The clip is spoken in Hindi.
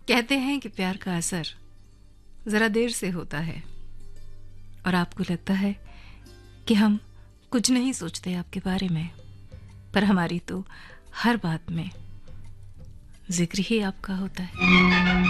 कहते हैं कि प्यार का असर ज़रा देर से होता है और आपको लगता है कि हम कुछ नहीं सोचते आपके बारे में, पर हमारी तो हर बात में जिक्र ही आपका होता है।